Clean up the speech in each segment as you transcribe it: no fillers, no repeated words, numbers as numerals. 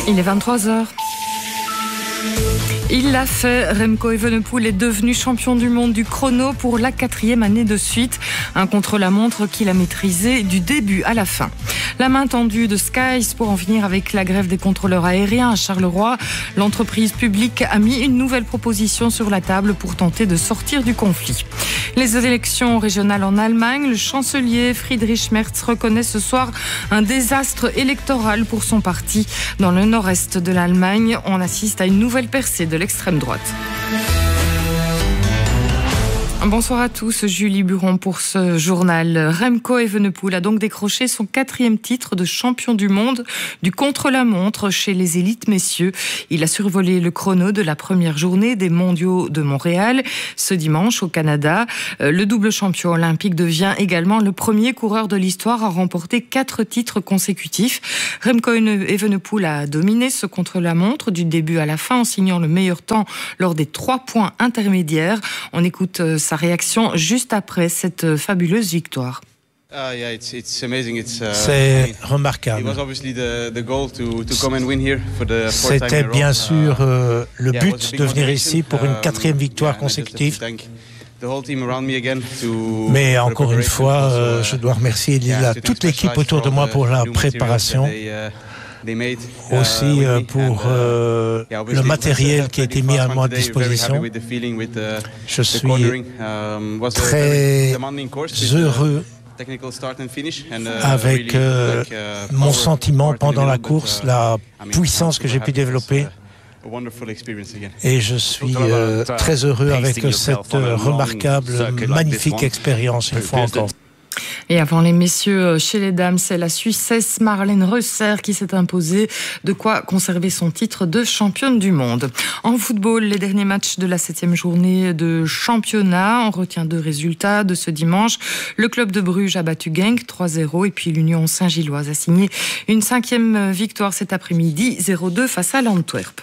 Il est 23h. Il l'a fait, Remco Evenepoel est devenu champion du monde du chrono pour la 4e année de suite. Un contre-la-montre qu'il a maîtrisé du début à la fin. La main tendue de Skies pour en finir avec la grève des contrôleurs aériens à Charleroi. L'entreprise publique a mis une nouvelle proposition sur la table pour tenter de sortir du conflit. Les élections régionales en Allemagne, le chancelier Friedrich Merz reconnaît ce soir un désastre électoral pour son parti. Dans le nord-est de l'Allemagne, on assiste à une nouvelle percée de l'extrême droite. Bonsoir à tous, Julie Buron pour ce journal. Remco Evenepoel a donc décroché son 4e titre de champion du monde du contre-la-montre chez les élites messieurs. Il a survolé le chrono de la première journée des mondiaux de Montréal ce dimanche au Canada. Le double champion olympique devient également le premier coureur de l'histoire à remporter 4 titres consécutifs. Remco Evenepoel a dominé ce contre-la-montre du début à la fin en signant le meilleur temps lors des 3 points intermédiaires. On écoute sa réaction juste après cette fabuleuse victoire. C'est remarquable. C'était bien sûr le but de venir ici pour une 4e victoire consécutive. Mais encore une fois, je dois remercier toute l'équipe autour de moi pour la préparation. Aussi pour le matériel qui a été mis à ma disposition. Je suis très heureux avec mon sentiment pendant la course, la puissance que j'ai pu développer. Et je suis très heureux avec cette remarquable, magnifique expérience une fois encore. Et avant les messieurs, chez les dames, c'est la Suissesse Marlène Reusser qui s'est imposée, de quoi conserver son titre de championne du monde. En football, les derniers matchs de la 7e journée de championnat, on retient 2 résultats de ce dimanche. Le club de Bruges a battu Genk 3-0 et puis l'Union Saint-Gilloise a signé une 5e victoire cet après-midi 0-2 face à l'Antwerp.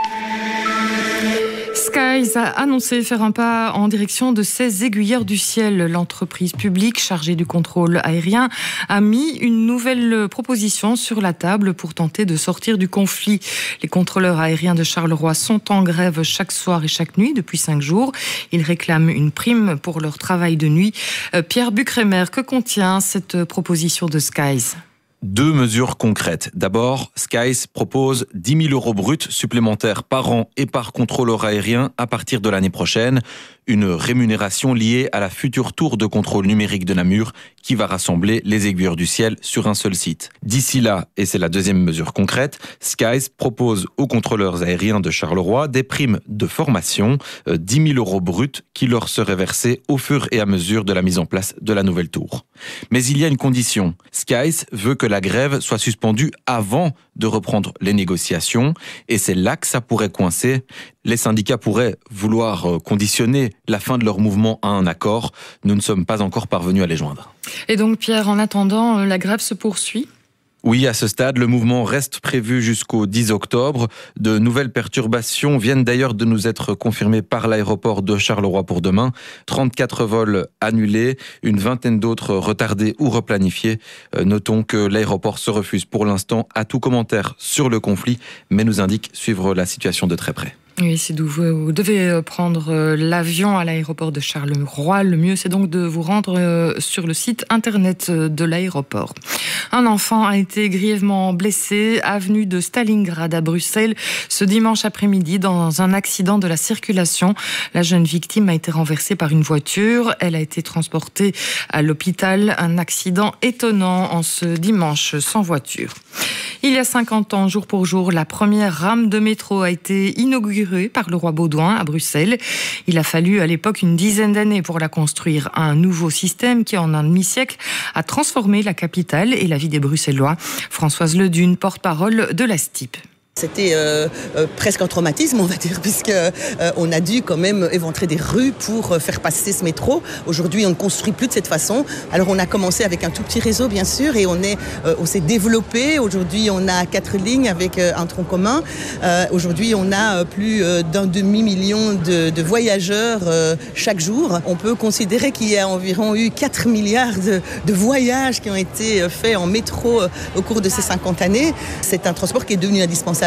Skies a annoncé faire un pas en direction de ses aiguilleurs du ciel. L'entreprise publique chargée du contrôle aérien a mis une nouvelle proposition sur la table pour tenter de sortir du conflit. Les contrôleurs aériens de Charleroi sont en grève chaque soir et chaque nuit depuis 5 jours. Ils réclament une prime pour leur travail de nuit. Pierre Bucremer, que contient cette proposition de Skies ? 2 mesures concrètes. D'abord, Skies propose 10 000 € bruts supplémentaires par an et par contrôleur aérien à partir de l'année prochaine. Une rémunération liée à la future tour de contrôle numérique de Namur qui va rassembler les aiguilleurs du ciel sur un seul site. D'ici là, et c'est la 2e mesure concrète, Skies propose aux contrôleurs aériens de Charleroi des primes de formation, 10 000 € bruts qui leur seraient versés au fur et à mesure de la mise en place de la nouvelle tour. Mais il y a une condition. Skies veut que la grève soit suspendue avant de reprendre les négociations et c'est là que ça pourrait coincer. Les syndicats pourraient vouloir conditionner la fin de leur mouvement à un accord. Nous ne sommes pas encore parvenus à les joindre. Et donc Pierre, en attendant, la grève se poursuit ? Oui, à ce stade, le mouvement reste prévu jusqu'au 10 octobre. De nouvelles perturbations viennent d'ailleurs de nous être confirmées par l'aéroport de Charleroi pour demain. 34 vols annulés, une vingtaine d'autres retardés ou replanifiés. Notons que l'aéroport se refuse pour l'instant à tout commentaire sur le conflit, mais nous indique suivre la situation de très près. Oui, si vous devez prendre l'avion à l'aéroport de Charleroi, le mieux c'est donc de vous rendre sur le site internet de l'aéroport. Un enfant a été grièvement blessé avenue de Stalingrad à Bruxelles ce dimanche après-midi dans un accident de la circulation. La jeune victime a été renversée par une voiture. Elle a été transportée à l'hôpital. Un accident étonnant en ce dimanche sans voiture. Il y a 50 ans, jour pour jour, la première rame de métro a été inaugurée par le roi Baudouin à Bruxelles. Il a fallu à l'époque une dizaine d'années pour la construire. Un nouveau système qui, en un demi-siècle, a transformé la capitale et la vie des Bruxellois. Françoise Ledune, porte-parole de la STIP. C'était presque un traumatisme, on va dire, puisque on a dû quand même éventrer des rues pour faire passer ce métro. Aujourd'hui, on ne construit plus de cette façon. Alors, on a commencé avec un tout petit réseau, bien sûr, et on s'est développé. Aujourd'hui, on a 4 lignes avec un tronc commun. Aujourd'hui, on a plus d'un demi-million de voyageurs chaque jour. On peut considérer qu'il y a environ eu 4 milliards de voyages qui ont été faits en métro au cours de ces 50 années. C'est un transport qui est devenu indispensable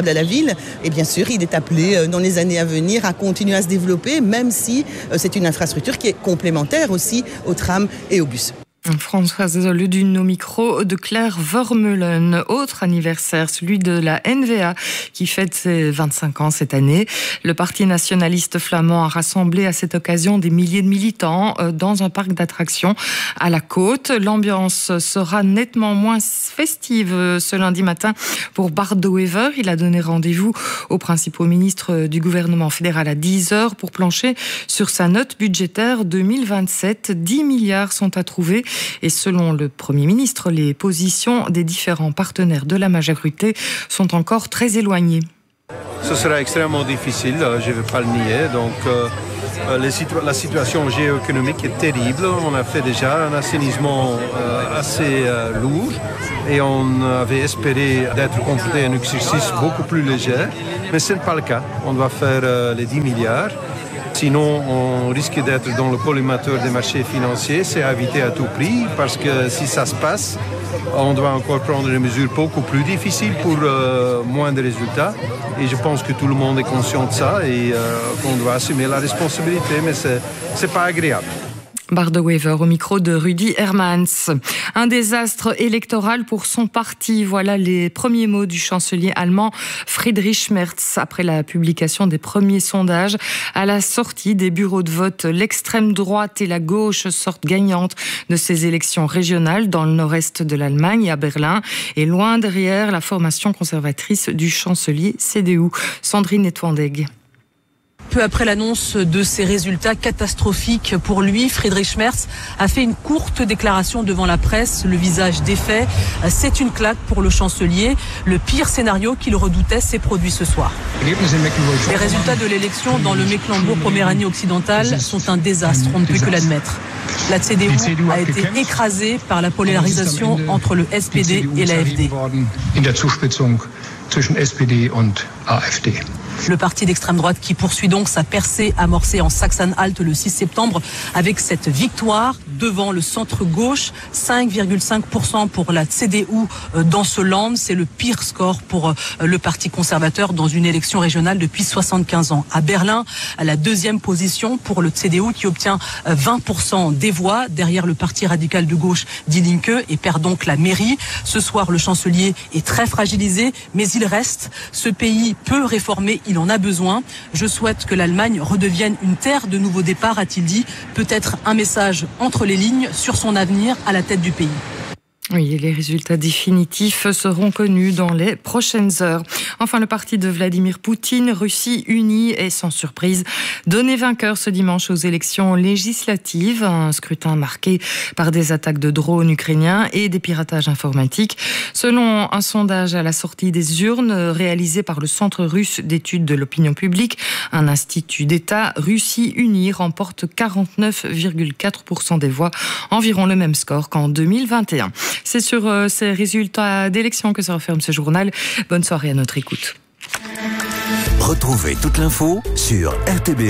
indispensable à la ville. Et bien sûr, il est appelé dans les années à venir à continuer à se développer, même si c'est une infrastructure qui est complémentaire aussi aux trams et aux bus. Françoise Ledune au micro de Claire Vermeulen. Autre anniversaire, celui de la NVA qui fête ses 25 ans cette année. Le Parti nationaliste flamand a rassemblé à cette occasion des milliers de militants dans un parc d'attractions à la Côte. L'ambiance sera nettement moins festive ce lundi matin pour Bart De Wever. Il a donné rendez-vous aux principaux ministres du gouvernement fédéral à 10h pour plancher sur sa note budgétaire 2027. 10 milliards sont à trouver. Et selon le Premier ministre, les positions des différents partenaires de la majorité sont encore très éloignées. Ce sera extrêmement difficile, je ne vais pas le nier. Donc, la situation géoéconomique est terrible. On a fait déjà un assainissement assez lourd et on avait espéré d'être confronté à un exercice beaucoup plus léger. Mais ce n'est pas le cas. On doit faire les 10 milliards. Sinon, on risque d'être dans le collimateur des marchés financiers. C'est à éviter à tout prix parce que si ça se passe, on doit encore prendre des mesures beaucoup plus difficiles pour moins de résultats. Et je pense que tout le monde est conscient de ça et qu'on doit assumer la responsabilité, mais c'est pas agréable. Bart De Wever au micro de Rudy Hermans. Un désastre électoral pour son parti. Voilà les premiers mots du chancelier allemand Friedrich Merz après la publication des premiers sondages. À la sortie des bureaux de vote, l'extrême droite et la gauche sortent gagnantes de ces élections régionales dans le nord-est de l'Allemagne et à Berlin. Et loin derrière, la formation conservatrice du chancelier CDU. Sandrine Etwandeg. Peu après l'annonce de ces résultats catastrophiques pour lui, Friedrich Merz a fait une courte déclaration devant la presse, le visage défait. C'est une claque pour le chancelier. Le pire scénario qu'il redoutait s'est produit ce soir. Les résultats de l'élection dans le Mecklembourg-Poméranie occidentale sont un désastre, on ne peut que l'admettre. La CDU a été écrasée par la polarisation entre le SPD et l'AfD. Le parti d'extrême droite qui poursuit donc sa percée amorcée en Sachsen-Anhalt le 6 septembre avec cette victoire devant le centre-gauche, 5,5% pour la CDU dans ce land. C'est le pire score pour le parti conservateur dans une élection régionale depuis 75 ans. À Berlin, la deuxième position pour le CDU qui obtient 20% des voix derrière le parti radical de gauche Die Linke et perd donc la mairie. Ce soir, le chancelier est très fragilisé, mais il reste. Ce pays peut réformer, il en a besoin. Je souhaite que l'Allemagne redevienne une terre de nouveau départ, a-t-il dit. Peut-être un message entre les lignes sur son avenir à la tête du pays. Oui, les résultats définitifs seront connus dans les prochaines heures. Enfin, le parti de Vladimir Poutine, Russie unie, est sans surprise donné vainqueur ce dimanche aux élections législatives. Un scrutin marqué par des attaques de drones ukrainiens et des piratages informatiques. Selon un sondage à la sortie des urnes réalisé par le Centre russe d'études de l'opinion publique, un institut d'État, Russie unie remporte 49,4% des voix, environ le même score qu'en 2021. C'est sur ces résultats d'élection que se referme ce journal. Bonne soirée à notre écoute. Retrouvez toute l'info sur RTB.